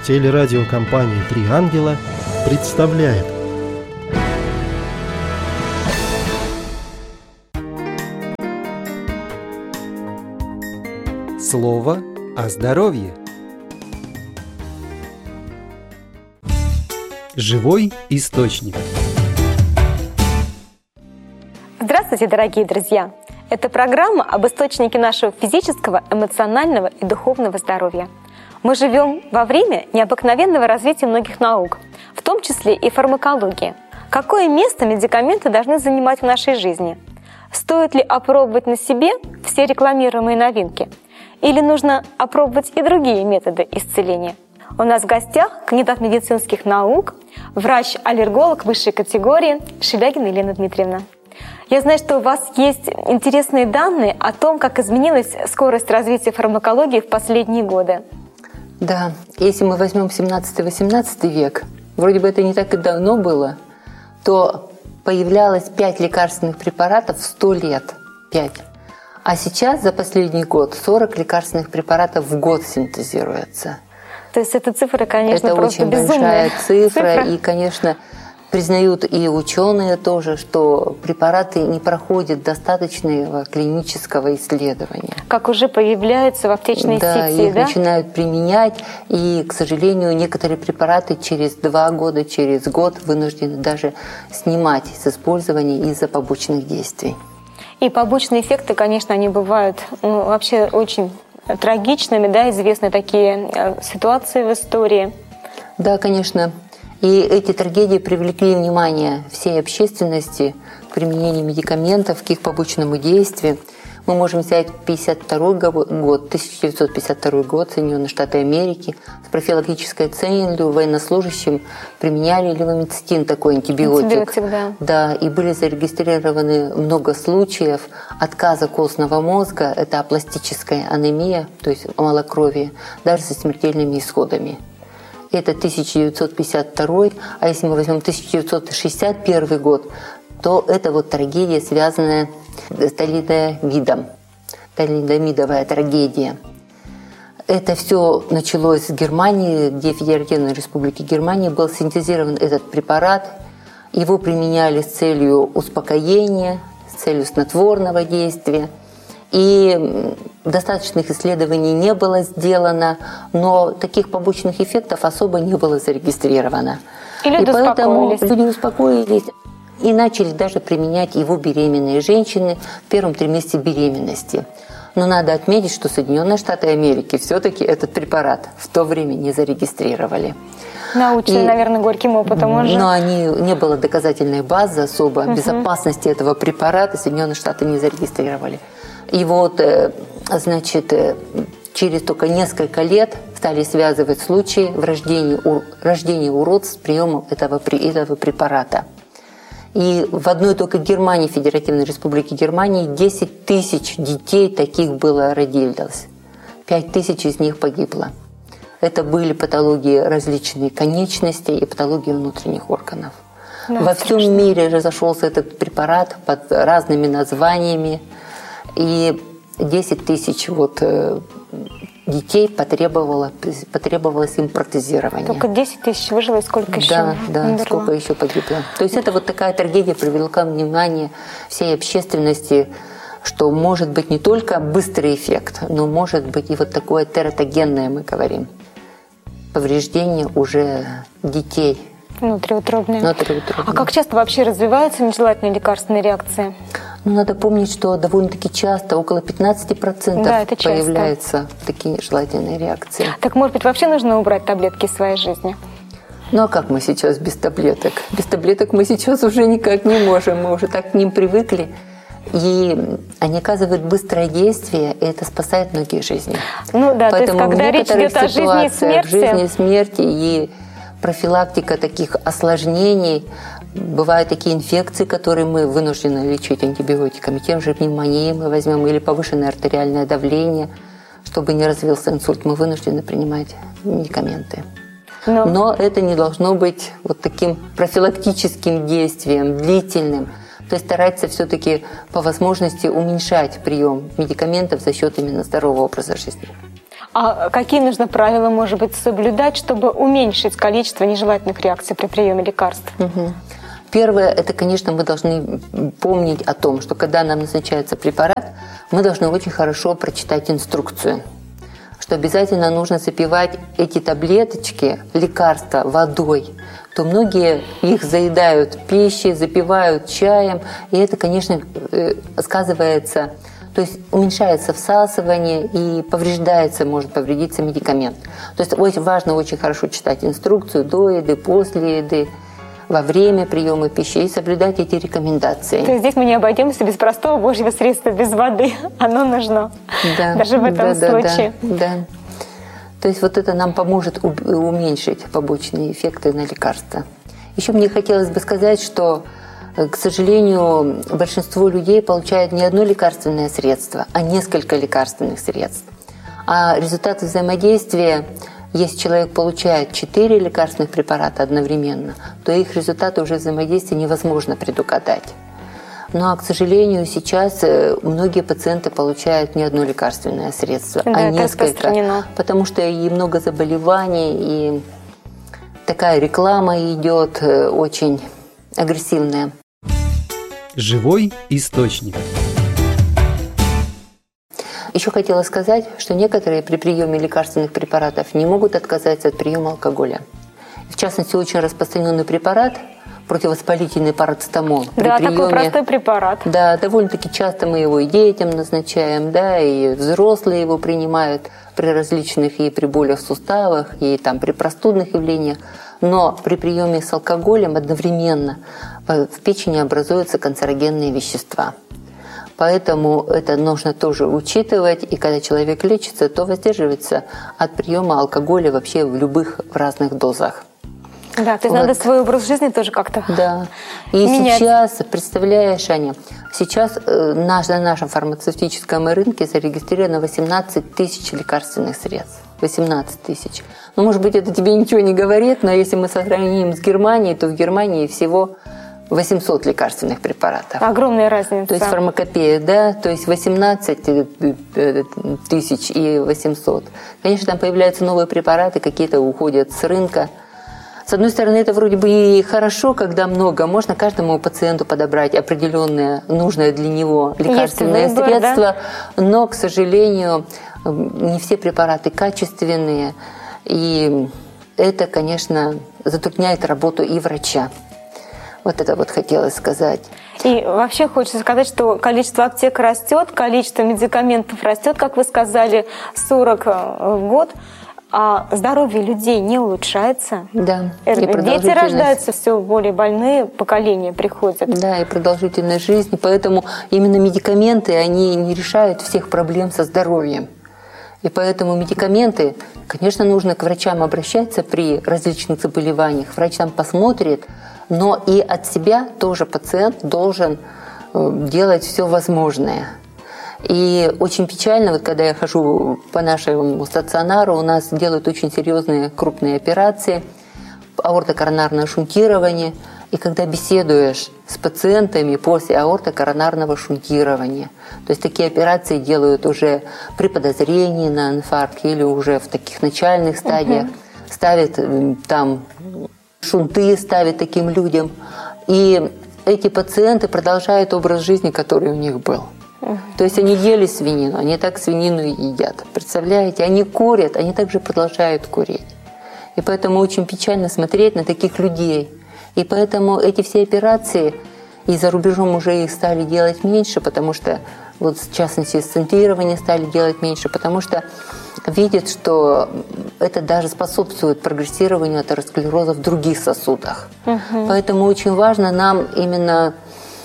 Телерадиокомпания «Три ангела» представляет. Слово о здоровье. Живой источник. Здравствуйте, дорогие друзья! Это программа об источнике нашего физического, эмоционального и духовного здоровья. Мы живем во время необыкновенного развития многих наук, в том числе и фармакологии. Какое место медикаменты должны занимать в нашей жизни? Стоит ли опробовать на себе все рекламируемые новинки? Или нужно опробовать и другие методы исцеления? У нас в гостях кандидат медицинских наук, врач-аллерголог высшей категории Шелягина Елена Дмитриевна. Я знаю, что у вас есть интересные данные о том, как изменилась скорость развития фармакологии в последние годы. Да, если мы возьмем 17-18 век, вроде бы это не так и давно было, то появлялось 5 лекарственных препаратов в 100 лет. 5. А сейчас за последний год 40 лекарственных препаратов в год синтезируется. То есть эта цифра, конечно, это просто безумная. Это очень большая цифра. И, конечно, признают и ученые тоже, что препараты не проходят достаточного клинического исследования. Как уже появляются в аптечной сети, их начинают применять, и, к сожалению, некоторые препараты через 2 года, через год вынуждены даже снимать с использования из-за побочных действий. И побочные эффекты, конечно, они бывают вообще очень трагичными, известны такие ситуации в истории. Да, конечно. И эти трагедии привлекли внимание всей общественности к применению медикаментов, к их побочному действию. Мы можем взять 1952 год, Соединенные Штаты Америки. С профилактической целью военнослужащим применяли левомицетин, такой антибиотик. Да, и были зарегистрированы много случаев отказа костного мозга, это апластическая анемия, то есть малокровие, даже со смертельными исходами. Это 1952, а если мы возьмем 1961 год, то это вот трагедия, связанная с талидомидом, талидомидовая трагедия. Это все началось с Германии, где в Федеративной Республике Германии был синтезирован этот препарат. Его применяли с целью успокоения, с целью снотворного действия. И достаточных исследований не было сделано, но таких побочных эффектов особо не было зарегистрировано. И поэтому люди успокоились и начали даже применять его беременные женщины в первом триместре беременности. Но надо отметить, что Соединенные Штаты Америки все-таки этот препарат в то время не зарегистрировали. Научены, наверное, горьким опытом уже. Но не было доказательной базы особо безопасности этого препарата, Соединенные Штаты не зарегистрировали. И вот, через только несколько лет стали связывать случаи в рождении уродств с приемом этого препарата. И в одной только Германии, Федеративной Республике Германии, 10 тысяч детей таких было родилось. 5 тысяч из них погибло. Это были патологии различных конечностей и патологии внутренних органов. Да, во всем мире разошелся этот препарат под разными названиями. И 10 тысяч детей потребовалось им протезирование. Только 10 тысяч выжило, и сколько еще? Да, сколько еще погибло. То есть это вот такая трагедия привлекла внимание всей общественности, что может быть не только быстрый эффект, но может быть и вот такое тератогенное, мы говорим, повреждение уже детей. Внутриутробные. А как часто вообще развиваются нежелательные лекарственные реакции? Надо помнить, что довольно-таки часто, около 15% появляются такие нежелательные реакции. Так, может быть, вообще нужно убрать таблетки из своей жизни? А как мы сейчас без таблеток? Без таблеток мы сейчас уже никак не можем, мы уже так к ним привыкли. И они оказывают быстрое действие, и это спасает многие жизни. Поэтому то есть, когда речь идет о жизни и смерти. Жизни и смерти, и профилактика таких осложнений. Бывают такие инфекции, которые мы вынуждены лечить антибиотиками. Тем же пневмонией мы возьмем, или повышенное артериальное давление. Чтобы не развился инсульт, мы вынуждены принимать медикаменты. Но это не должно быть вот таким профилактическим действием, длительным. То есть стараться все-таки по возможности уменьшать прием медикаментов за счет именно здорового образа жизни. А какие нужно правила, может быть, соблюдать, чтобы уменьшить количество нежелательных реакций при приеме лекарств? Первое, это, конечно, мы должны помнить о том, что когда нам назначается препарат, мы должны очень хорошо прочитать инструкцию, что обязательно нужно запивать эти таблеточки, лекарства водой, то многие их заедают пищей, запивают чаем, и это, конечно, сказывается, то есть уменьшается всасывание и повреждается, может повредиться медикамент. То есть очень важно очень хорошо читать инструкцию до еды, после еды, во время приема пищи и соблюдать эти рекомендации. То есть здесь мы не обойдемся без простого божьего средства, без воды. Оно нужно. Да, даже в этом случае. Да. То есть вот это нам поможет уменьшить побочные эффекты на лекарства. Еще мне хотелось бы сказать, что, к сожалению, большинство людей получает не одно лекарственное средство, а несколько лекарственных средств. А результаты взаимодействия, если человек получает 4 лекарственных препарата одновременно, то их результаты уже взаимодействия невозможно предугадать. Но, к сожалению, сейчас многие пациенты получают не одно лекарственное средство, а несколько. Потому что и много заболеваний, и такая реклама идет очень агрессивная. Живой источник. Еще хотела сказать, что некоторые при приеме лекарственных препаратов не могут отказаться от приема алкоголя. В частности, очень распространенный препарат противовоспалительный парацетамол. Да, такой простой препарат. Да, довольно-таки часто мы его и детям назначаем, да, и взрослые его принимают при различных и при болях в суставах, и там при простудных явлениях. Но при приеме с алкоголем одновременно в печени образуются канцерогенные вещества. Поэтому это нужно тоже учитывать, и когда человек лечится, то воздерживается от приема алкоголя вообще в разных дозах. Да, то есть надо свой образ жизни тоже как-то менять. Сейчас, представляешь, Аня, сейчас на нашем фармацевтическом рынке зарегистрировано 18 тысяч лекарственных средств. 18 тысяч. Ну, может быть, это тебе ничего не говорит, но если мы сравним с Германией, то в Германии всего 800 лекарственных препаратов. Огромная разница. То есть фармакопея, да, то есть 18 тысяч и 800. Конечно, там появляются новые препараты, какие-то уходят с рынка. С одной стороны, это вроде бы и хорошо, когда много. Можно каждому пациенту подобрать определенное, нужное для него лекарственное средство. Да? Но, к сожалению, не все препараты качественные. И это, конечно, затрудняет работу и врача. Вот это вот хотелось сказать. И вообще хочется сказать, что количество аптек растет, количество медикаментов растет, как вы сказали, 40 в год. А здоровье людей не улучшается. Да. Дети рождаются все более больные, поколения приходят. Да, и продолжительность жизни. Поэтому именно медикаменты, они не решают всех проблем со здоровьем. И поэтому медикаменты, конечно, нужно к врачам обращаться при различных заболеваниях. Врач там посмотрит, но и от себя тоже пациент должен делать все возможное. И очень печально, вот когда я хожу по нашему стационару, у нас делают очень серьезные крупные операции, аортокоронарное шунтирование. И когда беседуешь с пациентами после аортокоронарного шунтирования, то есть такие операции делают уже при подозрении на инфаркт или уже в таких начальных стадиях, ставят там шунты, ставят таким людям. И эти пациенты продолжают образ жизни, который у них был. То есть они ели свинину, они так свинину и едят. Представляете? Они курят, они также продолжают курить. И поэтому очень печально смотреть на таких людей. И поэтому эти все операции, и за рубежом уже их стали делать меньше, потому что, вот в частности, стентирование стали делать меньше, потому что видят, что это даже способствует прогрессированию атеросклероза в других сосудах. Поэтому очень важно нам именно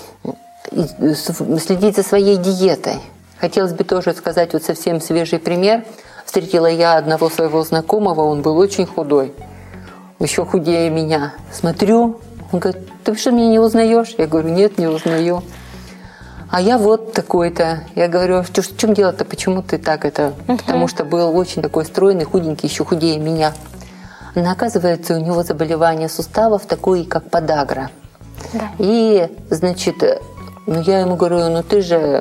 следить за своей диетой. Хотелось бы тоже сказать вот совсем свежий пример. Встретила я одного своего знакомого, он был очень худой, еще худее меня. Смотрю, он говорит: ты что, меня не узнаешь? Я говорю: нет, не узнаю. А я вот такой-то. Я говорю: в чем дело-то, почему ты так это? Потому что был очень такой стройный, худенький, еще худее меня. Но оказывается, у него заболевание суставов такое, как подагра. Да. И, значит, я ему говорю: ну ты же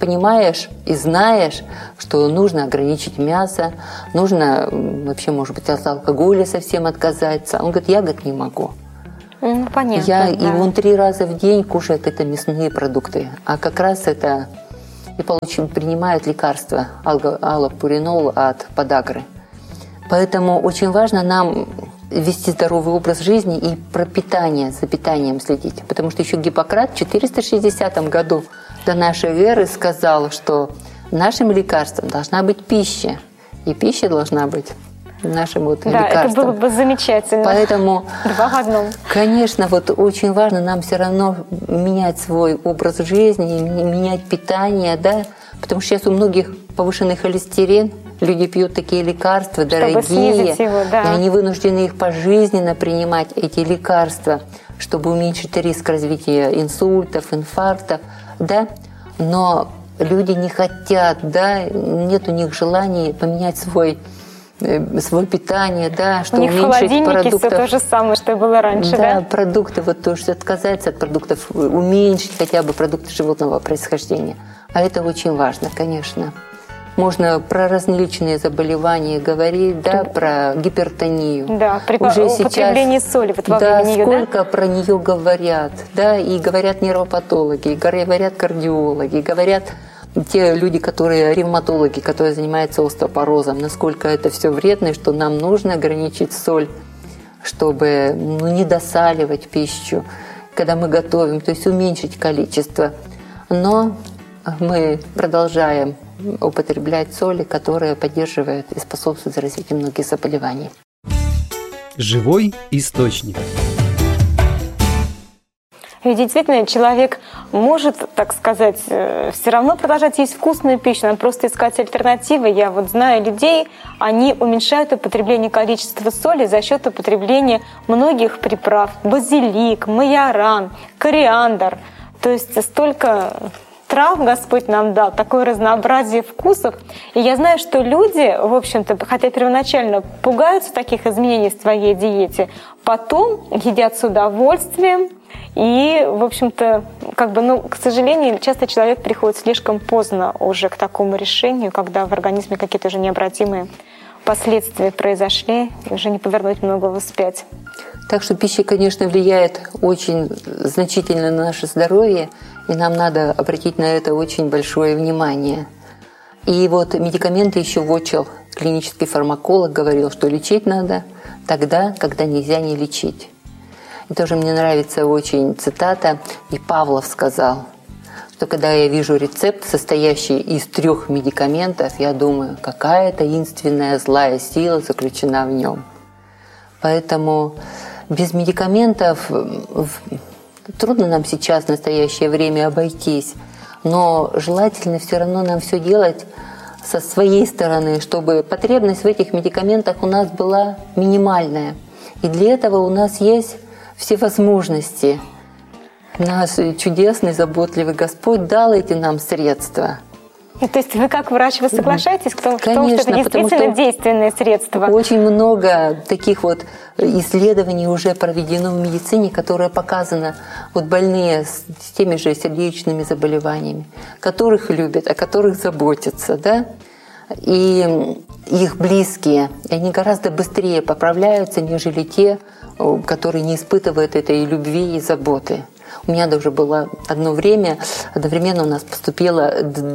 понимаешь и знаешь, что нужно ограничить мясо, нужно вообще, может быть, от алкоголя совсем отказаться. Он говорит, я, говорит, не могу. Понятно. И он 3 раза в день кушает это мясные продукты. А как раз это и принимает лекарство аллопуринол от подагры. Поэтому очень важно нам вести здоровый образ жизни и про питание, за питанием следить. Потому что еще Гиппократ в 460 году до нашей эры сказал, что нашим лекарством должна быть пища. И пища должна быть нашим лекарством. Это было бы замечательно. Поэтому, 2 в 1. конечно, очень важно нам все равно менять свой образ жизни, менять питание, да, потому что сейчас у многих повышенный холестерин, люди пьют такие лекарства дорогие, его, да. И они вынуждены их пожизненно принимать, эти лекарства, чтобы уменьшить риск развития инсультов, инфарктов, да, но люди не хотят, да, нет у них желания поменять свое питание, да, что у них уменьшить в холодильнике продуктов. Все то же самое, что и было раньше, да? Да, продукты, то, что отказаться от продуктов, уменьшить хотя бы продукты животного происхождения. А это очень важно, конечно. Можно про различные заболевания говорить, да, про гипертонию. Да, при употреблении соли во время нее, сколько про нее говорят, да, и говорят нейропатологи, и говорят кардиологи, говорят те люди, ревматологи, которые занимаются остеопорозом, насколько это все вредно, и что нам нужно ограничить соль, чтобы не досаливать пищу, когда мы готовим, то есть уменьшить количество. Но мы продолжаем употреблять соли, которые поддерживают и способствуют развитию многих заболеваний. Живой источник. Ведь действительно человек может, так сказать, все равно продолжать есть вкусную пищу, надо просто искать альтернативы. Я знаю людей, они уменьшают употребление количества соли за счет употребления многих приправ. Базилик, майоран, кориандр. То есть столько трав Господь нам дал, такое разнообразие вкусов. И я знаю, что люди, в общем-то, хотя первоначально пугаются таких изменений в своей диете, потом едят с удовольствием. И, в общем-то, к сожалению, часто человек приходит слишком поздно уже к такому решению, когда в организме какие-то уже необратимые последствия произошли, и уже не повернуть многого вспять. Так что пища, конечно, влияет очень значительно на наше здоровье, и нам надо обратить на это очень большое внимание. И медикаменты еще вотчил клинический фармаколог говорил, что лечить надо тогда, когда нельзя не лечить. И тоже мне нравится очень цитата, и Павлов сказал, что когда я вижу рецепт, состоящий из 3 медикаментов, я думаю, какая таинственная злая сила заключена в нем. Поэтому без медикаментов трудно нам сейчас в настоящее время обойтись, но желательно все равно нам все делать со своей стороны, чтобы потребность в этих медикаментах у нас была минимальная. И для этого у нас есть все возможности. Наш чудесный, заботливый Господь дал эти нам средства. То есть вы как врач, вы соглашаетесь в том, Конечно, что это действительно действенные средства? Очень много таких исследований уже проведено в медицине, которые показано, больные с теми же сердечными заболеваниями, которых любят, о которых заботятся, да? И их близкие, и они гораздо быстрее поправляются, нежели те, которые не испытывают этой любви и заботы. У меня даже было одновременно у нас поступило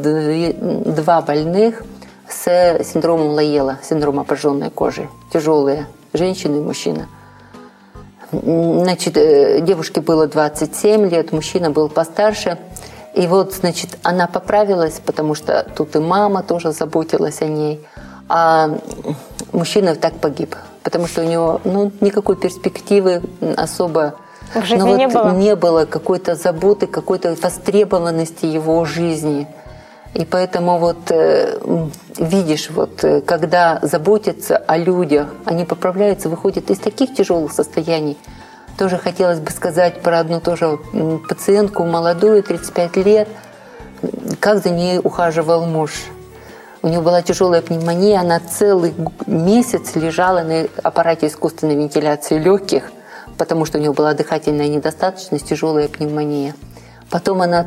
2 больных с синдромом Лоэла, синдром обожженной кожи, тяжелые, женщина и мужчина. Значит, девушке было 27 лет, мужчина был постарше. И она поправилась, потому что тут и мама тоже заботилась о ней, а мужчина так погиб, потому что у него никакой перспективы особо в жизни не было какой-то заботы, какой-то востребованности его жизни. И поэтому видишь, когда заботятся о людях, они поправляются, выходят из таких тяжелых состояний. Тоже хотелось бы сказать про одну тоже пациентку молодую, 35 лет, как за ней ухаживал муж. У нее была тяжелая пневмония, она целый месяц лежала на аппарате искусственной вентиляции легких, потому что у нее была дыхательная недостаточность, тяжелая пневмония. Потом она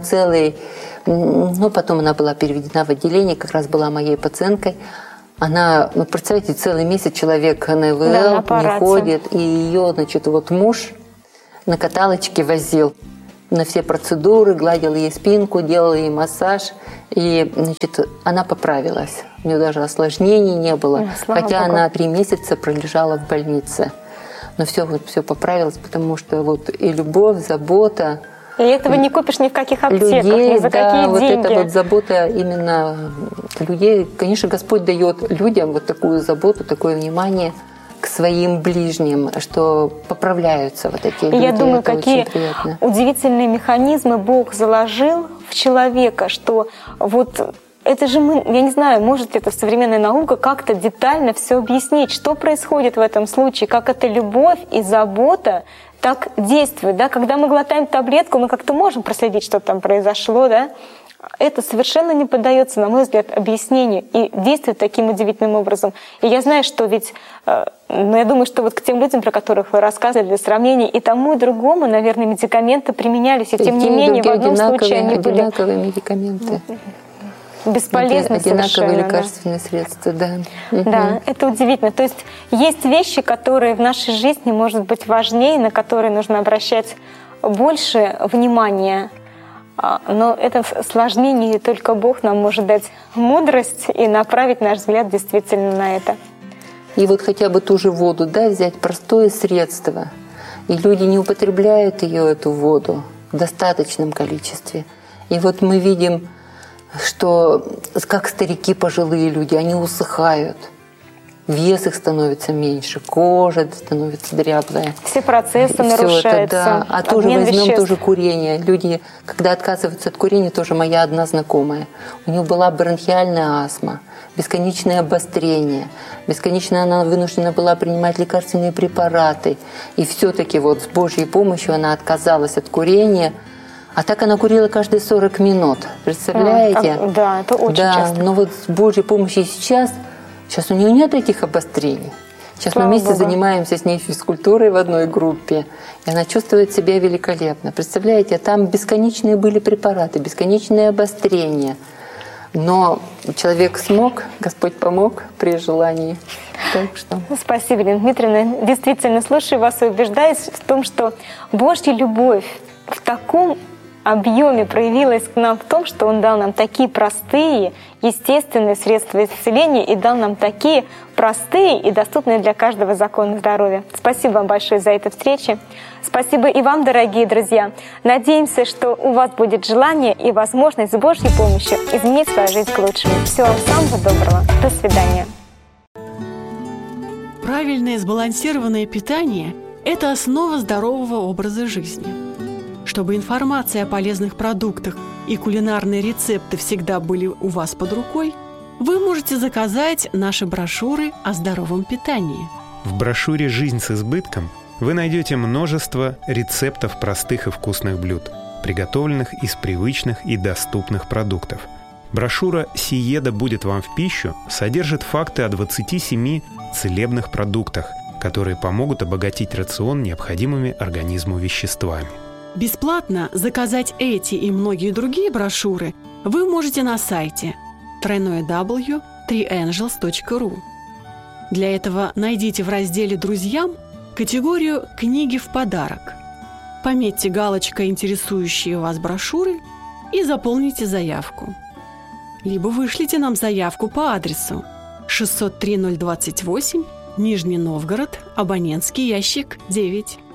потом она была переведена в отделение, как раз была моей пациенткой. Она, представляете, целый месяц человек на ИВЛ не ходит, и ее, муж на каталочке возил на все процедуры, гладил ей спинку, делал ей массаж, и, она поправилась. У нее даже осложнений не было, хотя Богу. Она 3 месяца пролежала в больнице. Но все поправилось, потому что и любовь, забота. И этого не купишь ни в каких аптеках, людей, ни за какие деньги. Эта забота именно людей. Конечно, Господь дает людям такую заботу, такое внимание к своим ближним, что поправляются эти люди. И я думаю, какие удивительные механизмы Бог заложил в человека, что это же я не знаю, может ли это современная наука как-то детально все объяснить, что происходит в этом случае, как эта любовь и забота так действует, да? Когда мы глотаем таблетку, мы как-то можем проследить, что там произошло, да? Это совершенно не поддается, на мой взгляд, объяснению и действует таким удивительным образом. И я знаю, что я думаю, что к тем людям, про которых вы рассказывали, для сравнения, и тому, и другому, наверное, медикаменты применялись, и тем не менее в одном случае они были... Одинаковые медикаменты. Бесполезно совершенно. Одинаковые лекарственные средства, да. Да, это удивительно. То есть вещи, которые в нашей жизни, может быть, важнее, на которые нужно обращать больше внимания. Но это сложнее, и только Бог нам может дать мудрость и направить наш взгляд действительно на это. И хотя бы ту же воду, взять простое средство. И люди не употребляют эту воду в достаточном количестве. И мы видим, что как старики, пожилые люди, они усыхают. Вес их становится меньше, кожа становится дряблая. Все процессы нарушаются. Это, да. А тоже возьмем тоже курение. Люди, когда отказываются от курения, тоже моя одна знакомая. У нее была бронхиальная астма, бесконечное обострение. Бесконечно она вынуждена была принимать лекарственные препараты. И все-таки с Божьей помощью она отказалась от курения. А так она курила каждые 40 минут. Представляете? Да, это очень часто. Но с Божьей помощью сейчас у нее нет таких обострений. Сейчас Слава мы вместе Богу. занимаемся с ней физкультурой в одной группе. И она чувствует себя великолепно. Представляете, там бесконечные были препараты, бесконечные обострения. Но человек смог, Господь помог при желании. Так что... Спасибо, Елена Дмитриевна. Действительно, слушаю вас и убеждаюсь в том, что Божья любовь в таком объеме проявилась к нам в том, что Он дал нам такие простые, естественные средства исцеления и дал нам такие простые и доступные для каждого законы здоровья. Спасибо вам большое за эту встречу. Спасибо и вам, дорогие друзья. Надеемся, что у вас будет желание и возможность с Божьей помощью изменить свою жизнь к лучшему. Всего вам самого доброго. До свидания. Правильное сбалансированное питание – это основа здорового образа жизни. Чтобы информация о полезных продуктах и кулинарные рецепты всегда были у вас под рукой, вы можете заказать наши брошюры о здоровом питании. В брошюре «Жизнь с избытком» вы найдете множество рецептов простых и вкусных блюд, приготовленных из привычных и доступных продуктов. Брошюра «Сиеда будет вам в пищу» содержит факты о 27 целебных продуктах, которые помогут обогатить рацион необходимыми организму веществами. Бесплатно заказать эти и многие другие брошюры вы можете на сайте www.3angels.ru. Для этого найдите в разделе «Друзьям» категорию «Книги в подарок». Пометьте галочкой интересующие вас брошюры и заполните заявку. Либо вышлите нам заявку по адресу 603-028, Нижний Новгород, абонентский ящик 9.